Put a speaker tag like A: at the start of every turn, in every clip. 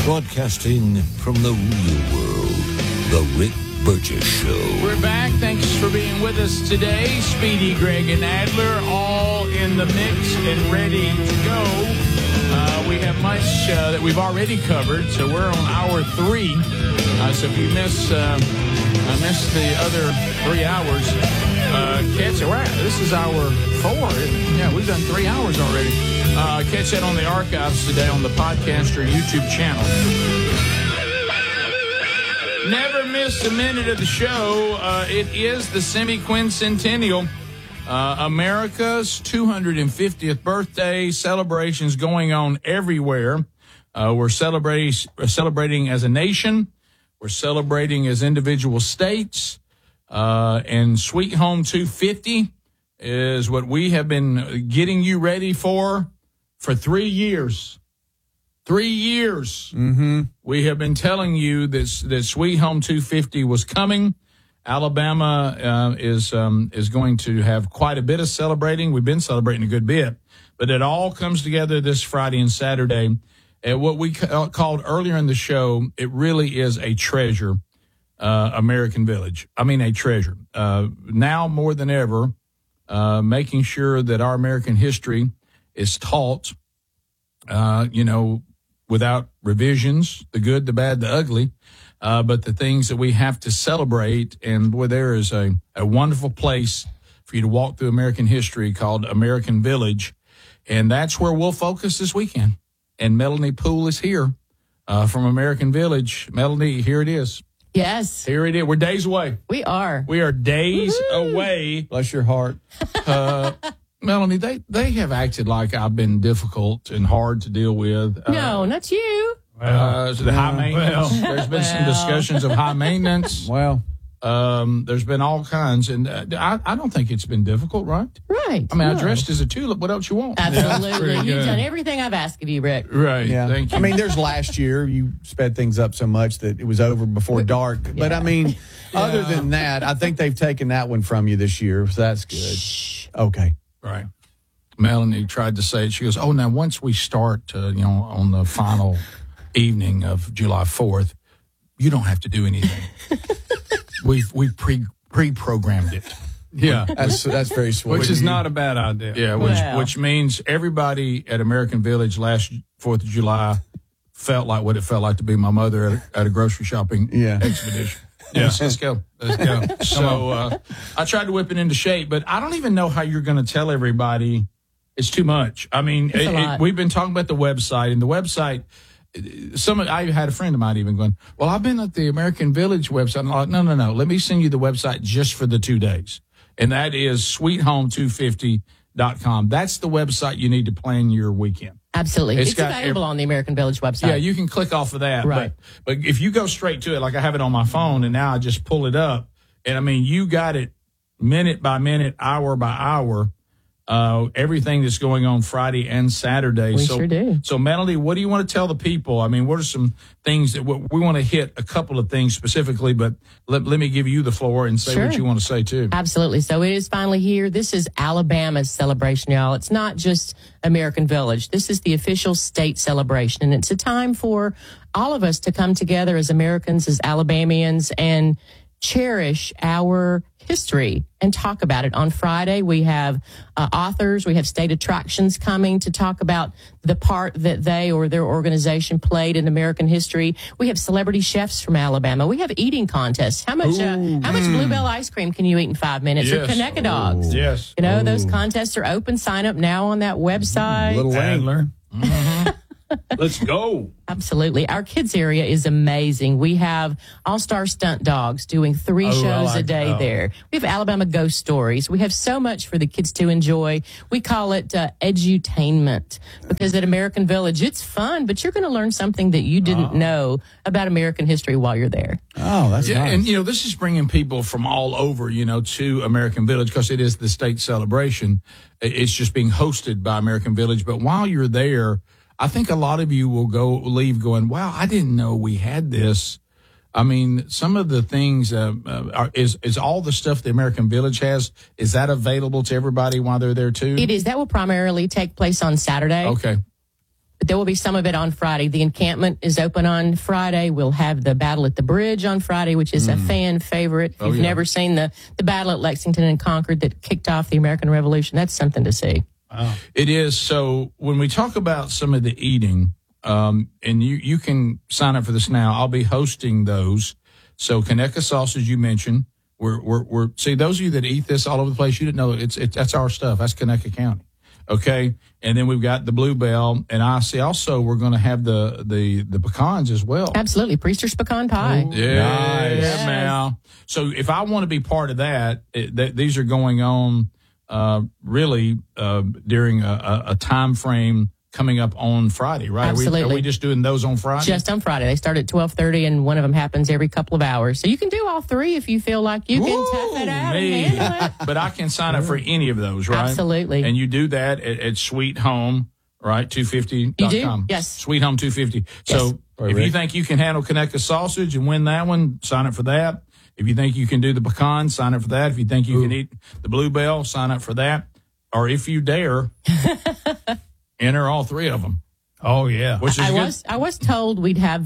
A: Broadcasting from the real world, The Rick Burgess Show.
B: We're back. Thanks for being with us today. Speedy, Greg, and Adler all in the mix and ready to go. We have much that we've already covered, so we're on hour 3. So if you missed the other 3 hours, catch it. This is hour 4. Yeah, we've done 3 hours already. Catch that on the archives today on the podcast or YouTube channel. Never miss a minute of the show. It is the semi-quincentennial. America's 250th birthday celebrations going on everywhere. We're celebrating as a nation. We're celebrating as individual states. And Sweet Home 250 is what we have been getting you ready for 3 years. 3 years.
C: Mm-hmm.
B: We have been telling you that Sweet Home 250 was coming. Alabama is going to have quite a bit of celebrating. We've been celebrating a good bit, but it all comes together this Friday and Saturday. At what we called earlier in the show, it really is a treasure, American Village. I mean, a treasure. Now more than ever, making sure that our American history is taught, without revisions, the good, the bad, the ugly. But the things that we have to celebrate, and boy, there is a wonderful place for you to walk through American history called American Village, and that's where we'll focus this weekend. And Melanie Poole is here from American Village. Melanie, here it is.
D: Yes.
B: Here it is. We're days away.
D: We are.
B: We are days away.
C: Bless your heart.
B: Melanie, they have acted like I've been difficult and hard to deal with.
D: No, not you.
B: The high maintenance. There's been some discussions of high maintenance.
C: Well,
B: there's been all kinds, and I don't think it's been difficult, right?
D: Right.
B: I mean, I dressed as a tulip. What else you want?
D: Absolutely.
B: Yeah,
D: You've done everything I've asked of you, Rick.
B: Right.
C: yeah.
B: Thank you.
C: I mean, there's last year you sped things up so much that it was over before dark.
D: Yeah.
C: But I mean, other than that, I think they've taken that one from you this year, so that's good.
D: Shh.
C: Okay.
B: Right. Melanie tried to say it. She goes, "Oh, now once we start, on the final evening of July 4th, you don't have to do anything. We've pre-programmed it."
E: Yeah,
C: That's very sweet.
E: which is not a bad idea.
B: Yeah, which means everybody at American Village last 4th of July felt like what it felt like to be my mother at a grocery shopping expedition.
E: Yeah.
B: Let's go. So I tried to whip it into shape, but I don't even know how you're going to tell everybody. It's too much. I mean, we've been talking about the website, and the website, I had a friend of mine even going, well, I've been at the American Village website. And I'm like, no. Let me send you the website just for the 2 days. And that is sweethome250.com. That's the website you need to plan your weekend.
D: Absolutely. It's available on the American Village website.
B: Yeah, you can click off of that.
D: Right.
B: But if you go straight to it, like I have it on my phone, and now I just pull it up, and I mean, you got it minute by minute, hour by hour, everything that's going on Friday and Saturday.
D: We sure do.
B: So, Melanie, what do you want to tell the people? I mean, what are some things that we want to hit a couple of things specifically, but let me give you the floor and say what you want to say, too.
D: Absolutely. So it is finally here. This is Alabama's celebration, y'all. It's not just American Village. This is the official state celebration, and it's a time for all of us to come together as Americans, as Alabamians, and cherish our history and talk about it. On Friday, we have authors, we have state attractions coming to talk about the part that they or their organization played in American history. We have celebrity chefs from Alabama. We have eating contests. How much Bluebell ice cream can you eat in 5 minutes? Or Conecuh dogs?
B: Yes.
D: Those contests are open. Sign up now on that website.
C: Little
B: Adler. Let's go.
D: Absolutely. Our kids area is amazing. We have all-star stunt dogs doing 3 shows a day there. We have Alabama ghost stories. We have so much for the kids to enjoy. We call it edutainment because at American Village, it's fun, but you're going to learn something that you didn't know about American history while you're there.
C: Oh, that's nice.
B: And, this is bringing people from all over, to American Village because it is the state celebration. It's just being hosted by American Village. But while you're there, I think a lot of you will leave going, wow, I didn't know we had this. I mean, some of the things is all the stuff the American Village has, is that available to everybody while they're there too?
D: It is. That will primarily take place on Saturday.
B: Okay.
D: But there will be some of it on Friday. The encampment is open on Friday. We'll have the Battle at the Bridge on Friday, which is a fan favorite. If you've never seen the battle at Lexington and Concord that kicked off the American Revolution, that's something to see.
B: Wow. It is. So when we talk about some of the eating, and you can sign up for this now. I'll be hosting those. So Conecuh sausage, you mentioned. We're see, those of you that eat this all over the place, you didn't know that's our stuff. That's Conecuh County. Okay. And then we've got the Bluebell, and I see also we're going to have the pecans as well.
D: Absolutely. Priester's pecan pie.
B: Ooh, yeah. Nice. Yeah, man. So if I want to be part of that, these are going on, really, during a time frame coming up on Friday, right?
D: Absolutely.
B: Are we just doing those on Friday?
D: Just on Friday. They start at 12:30, and one of them happens every couple of hours. So you can do all three if you feel like you can tough it out and handle it.
B: But I can sign up for any of those, right?
D: Absolutely.
B: And you do that at Sweet Home, right? 250.com.
D: You do? Yes.
B: Sweet Home 250.
D: Yes.
B: So if you think you can handle Conecuh sausage and win that one, sign up for that. If you think you can do the pecan, sign up for that. If you think you can eat the Bluebell, sign up for that. Or if you dare, enter all three of them.
C: Oh, yeah.
B: Which is
D: I was told we'd have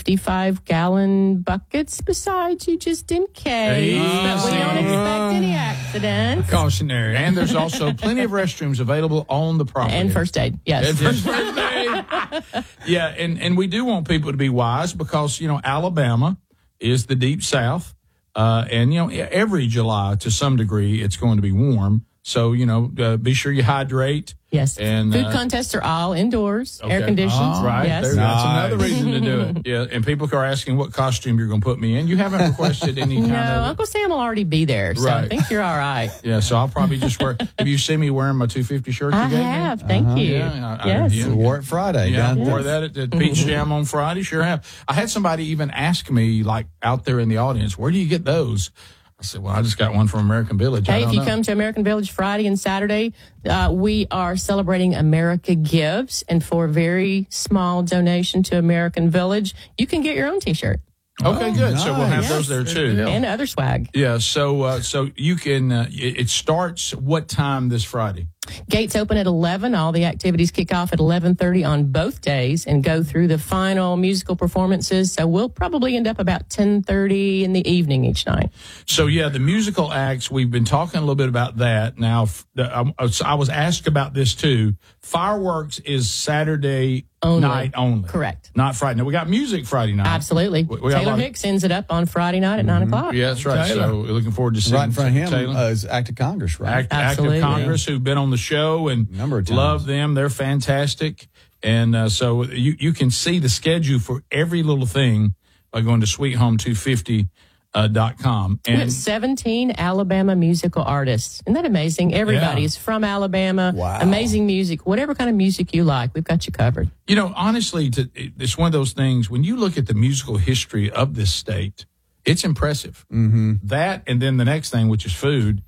D: 55-gallon buckets besides you, just in case. But we don't expect any accidents.
C: Cautionary.
B: And there's also plenty of restrooms available on the property.
D: And first aid, yes.
B: And first aid. Yeah, and we do want people to be wise because, Alabama is the deep South. And, every July, to some degree, it's going to be warm. So, be sure you hydrate.
D: Yes.
B: And
D: food contests are all indoors, air conditioned.
B: Right.
D: Yes.
B: That's another reason to do it. Yeah. And people are asking what costume you're going to put me in. You haven't requested any kind of.
D: No, Uncle Sam will already be there. So I think you're all right.
B: Yeah. So I'll probably just wear. Have you seen me wearing my 250 shirt?
D: I have. Thank you.
B: Yeah.
D: Yes.
C: You wore it Friday.
B: Yeah. I wore that at Peach Jam on Friday. Sure have. I had somebody even ask me, like out there in the audience, where do you get those? I said, well, I just got one from American Village.
D: Hey, if you come to American Village Friday and Saturday, we are celebrating America Gives. And for a very small donation to American Village, you can get your own T-shirt.
B: Okay, good. Nice. So we'll have those there too.
D: And other swag.
B: Yeah, so you can, it starts what time this Friday?
D: Gates open at 11. All the activities kick off at 11:30 on both days and go through the final musical performances. So we'll probably end up about 10:30 in the evening each night.
B: So, yeah, the musical acts, we've been talking a little bit about that. Now, I was asked about this too. Fireworks is Saturday night only.
D: Correct.
B: Not Friday. Now, we got music Friday night.
D: Absolutely. Taylor Hicks ends it up on Friday night at 9 o'clock.
B: Yeah, that's right.
C: Taylor.
B: So we're looking forward to seeing
C: right in front of him
B: Taylor.
C: is Act of Congress, right?
B: Act of Congress, who've been on the show and
C: number of times.
B: Love them. They're fantastic. And so you can see the schedule for every little thing by going to sweethome250.com.
D: We have 17 Alabama musical artists. Isn't that amazing? Everybody is from Alabama.
C: Wow.
D: Amazing music. Whatever kind of music you like, we've got you covered.
B: Honestly, it's one of those things, when you look at the musical history of this state, it's impressive. Mm-hmm. That, and then the next thing, which is food,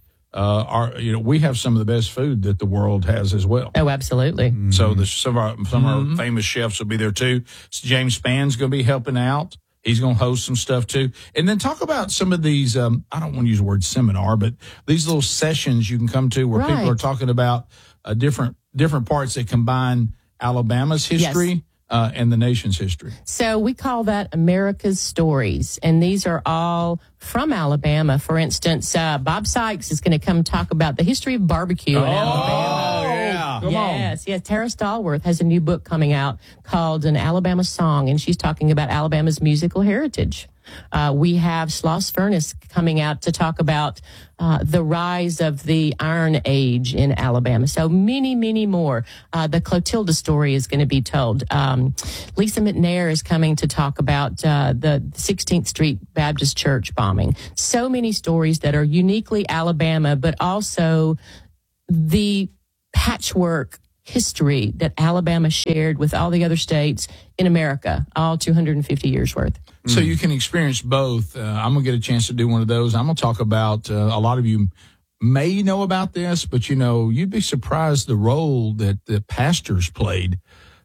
B: we have some of the best food that the world has as well.
D: Oh, absolutely.
B: Mm-hmm. So some of our famous chefs will be there too. So James Spann's going to be helping out. He's going to host some stuff too. And then talk about some of these, I don't want to use the word seminar, but these little sessions you can come to where people are talking about different parts that combine Alabama's history and the nation's history.
D: So we call that America's Stories, and these are all from Alabama. For instance, Bob Sykes is going to come talk about the history of barbecue in Alabama.
C: Yeah.
B: Come on.
D: Yes. Tara Stallworth has a new book coming out called An Alabama Song, and she's talking about Alabama's musical heritage. We have Sloss Furnace coming out to talk about the rise of the Iron Age in Alabama. So many, many more. The Clotilda story is going to be told. Lisa McNair is coming to talk about the 16th Street Baptist Church bombing. So many stories that are uniquely Alabama, but also the patchwork history that Alabama shared with all the other states in America, all 250 years worth.
B: So you can experience both. I'm going to get a chance to do one of those. I'm going to talk about, a lot of you may know about this, but you'd be surprised the role that the pastors played.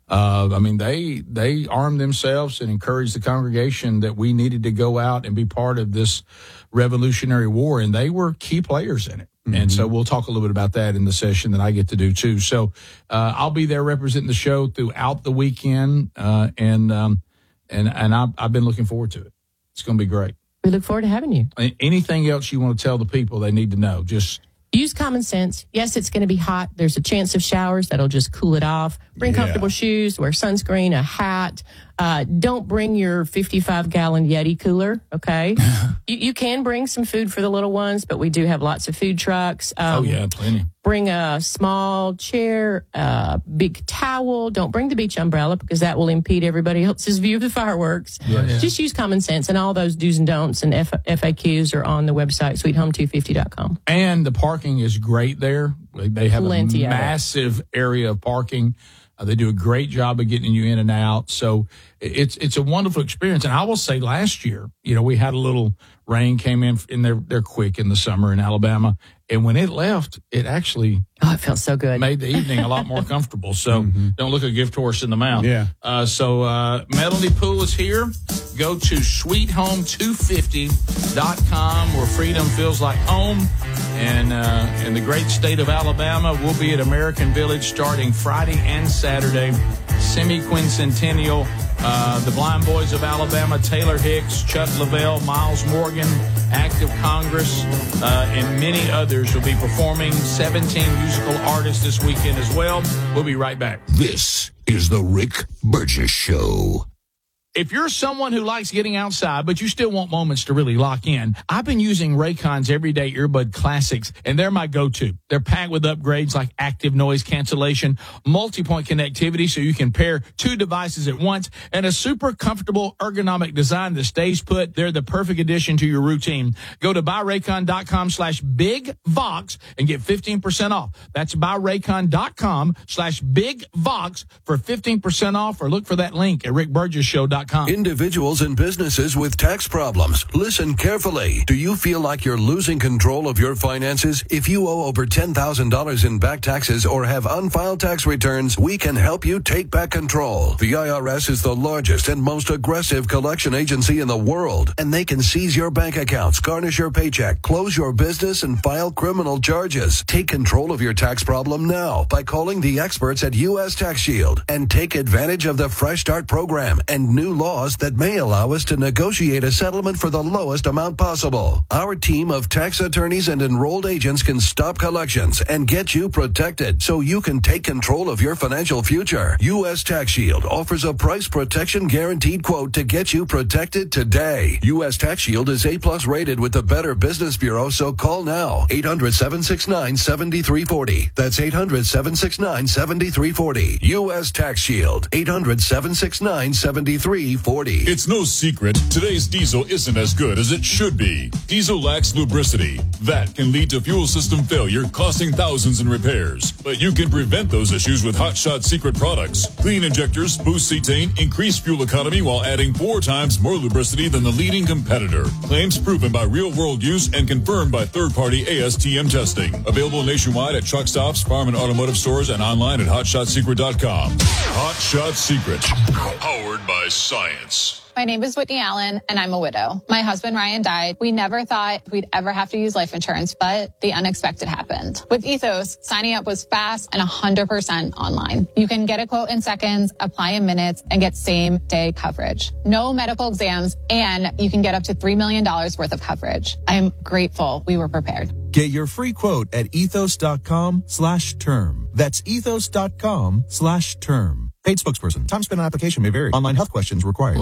B: They armed themselves and encouraged the congregation that we needed to go out and be part of this Revolutionary War, and they were key players in it. And so we'll talk a little bit about that in the session that I get to do too. So I'll be there representing the show throughout the weekend, and I've been looking forward to it. It's going to be great.
D: We look forward to having you.
B: Anything else you want to tell the people they need to know? Just
D: use common sense. Yes, it's going to be hot. There's a chance of showers. That'll just cool it off. Bring comfortable shoes, wear sunscreen, a hat. Don't bring your 55-gallon Yeti cooler, okay? You can bring some food for the little ones, but we do have lots of food trucks.
B: Plenty.
D: Bring a small chair, a big towel. Don't bring the beach umbrella because that will impede everybody else's view of the fireworks. Just use common sense, and all those do's and don'ts and FAQs are on the website, sweethome250.com.
B: And the parking is great there. They have
D: Plenty
B: a massive area of parking. They do a great job of getting you in and out. So it's a wonderful experience. And I will say last year, we had a little rain came in they're quick in the summer in Alabama. And when it left, it actually
D: it felt so good.
B: Made the evening a lot more comfortable. So don't look a gift horse in the mouth.
C: Yeah.
B: So Melanie Poole is here. Go to sweethome250.com where freedom feels like home. And in the great state of Alabama, we'll be at American Village starting Friday and Saturday. Semi-quincentennial. The Blind Boys of Alabama, Taylor Hicks, Chuck Lavelle, Miles Morgan, Act of Congress, and many others will be performing. 17 musical artists this weekend as well. We'll be right back.
A: This is the Rick Burgess Show.
B: If you're someone who likes getting outside, but you still want moments to really lock in, I've been using Raycon's Everyday Earbud Classics, and they're my go-to. They're packed with upgrades like active noise cancellation, multi-point connectivity so you can pair two devices at once, and a super comfortable ergonomic design that stays put. They're the perfect addition to your routine. Go to buyraycon.com/bigvox and get 15% off. That's buyraycon.com/bigvox for 15% off, or look for that link at rickburgesshow.com.
E: Individuals and businesses with tax problems, listen carefully. Do you feel like you're losing control of your finances? If you owe over $10,000 in back taxes or have unfiled tax returns, we can help you take back control. The IRS is the largest and most aggressive collection agency in the world, and they can seize your bank accounts, garnish your paycheck, close your business, and file criminal charges. Take control of your tax problem now by calling the experts at U.S. Tax Shield and take advantage of the Fresh Start program and new laws that may allow us to negotiate a settlement for the lowest amount possible. Our team of tax attorneys and enrolled agents can stop collections and get you protected so you can take control of your financial future. U.S. Tax Shield offers a price protection guaranteed quote to get you protected today. U.S. Tax Shield is A+ rated with the Better Business Bureau, so call now. 800-769-7340. That's 800-769-7340. U.S. Tax Shield. 800-769-7340.
F: It's no secret today's diesel isn't as good as it should be. Diesel lacks lubricity. That can lead to fuel system failure, costing thousands in repairs. But you can prevent those issues with Hot Shot Secret products. Clean injectors, boost cetane, increase fuel economy while adding 4 times more lubricity than the leading competitor. Claims proven by real-world use and confirmed by third-party ASTM testing. Available nationwide at truck stops, farm and automotive stores, and online at hotshotsecret.com. Hot Shot Secret. Powered by science.
G: My name is Whitney Allen, and I'm a widow. My husband, Ryan, died. We never thought we'd ever have to use life insurance, but the unexpected happened. With Ethos, signing up was fast and 100% online. You can get a quote in seconds, apply in minutes, and get same-day coverage. No medical exams, and you can get up to $3 million worth of coverage. I'm grateful we were prepared.
H: Get your free quote at ethos.com/term. That's ethos.com/term. Paid spokesperson. Time spent on application may vary. Online health questions required.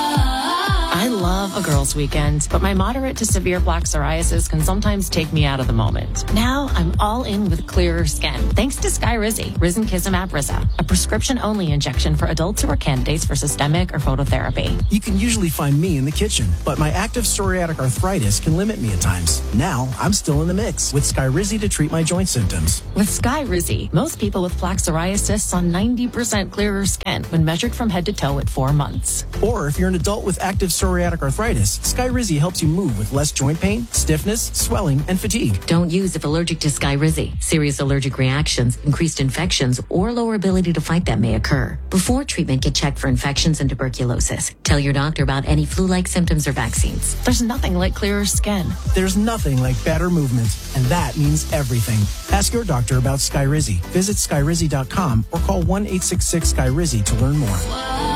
I: I love a girls' weekend, but my moderate to severe plaque psoriasis can sometimes take me out of the moment. Now I'm all in with clearer skin, thanks to Skyrizi, Risankizumab Rizza, a prescription-only injection for adults who are candidates for systemic or phototherapy.
J: You can usually find me in the kitchen, but my active psoriatic arthritis can limit me at times. Now I'm still in the mix with Skyrizi to treat my joint symptoms.
I: With Skyrizi, most people with plaque psoriasis saw 90% clearer skin when measured from head to toe at 4 months.
J: Or if you're an adult with active psoriasis psoriatic arthritis, Skyrizi helps you move with less joint pain, stiffness, swelling, and fatigue.
I: Don't use if allergic to Skyrizi. Serious allergic reactions, increased infections, or lower ability to fight them may occur. Before treatment, get checked for infections and tuberculosis. Tell your doctor about any flu-like symptoms or vaccines.
K: There's nothing like clearer skin.
J: There's nothing like better movement, and that means everything. Ask your doctor about Skyrizi. Visit Skyrizi.com or call 1-866-SKYRIZI to learn more.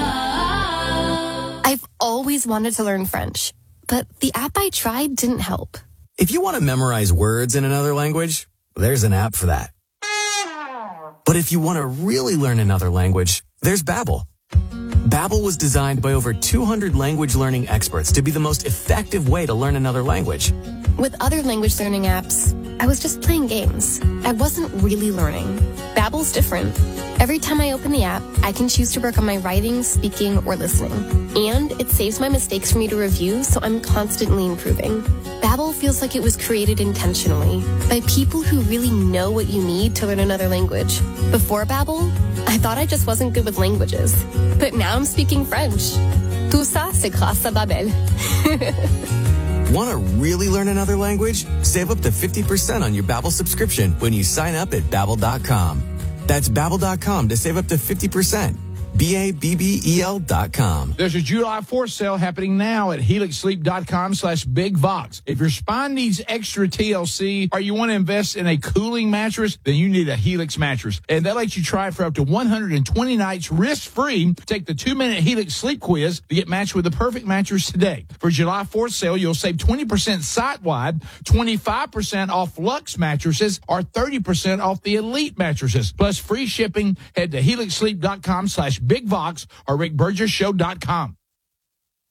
L: I've always wanted to learn French, but the app I tried didn't help.
M: If you want to memorize words in another language, there's an app for that. But if you want to really learn another language, there's Babbel. Babbel was designed by over 200 language learning experts to be the most effective way to learn another language.
L: With other language learning apps, I was just playing games. I wasn't really learning. Babbel's different. Every time I open the app, I can choose to work on my writing, speaking, or listening. And it saves my mistakes for me to review, so I'm constantly improving. Babbel feels like it was created intentionally by people who really know what you need to learn another language. Before Babbel, I thought I just wasn't good with languages. But now I'm speaking French. Tout ça, c'est grâce à Babbel.
M: Want to really learn another language? Save up to 50% on your Babbel subscription when you sign up at Babbel.com. That's Babbel.com to save up to 50%. Babbel.com.
B: There's a July 4th sale happening now at helixsleep.com/bigvox. If your spine needs extra TLC or you want to invest in a cooling mattress, then you need a Helix mattress. And that lets you try it for up to 120 nights risk-free. Take the 2-minute Helix sleep quiz to get matched with the perfect mattress today. For July 4th sale, you'll save 20% site-wide, 25% off Luxe mattresses, or 30% off the Elite mattresses. Plus free shipping. Head to helixsleep.com/bigvox or rickburgesshow.com.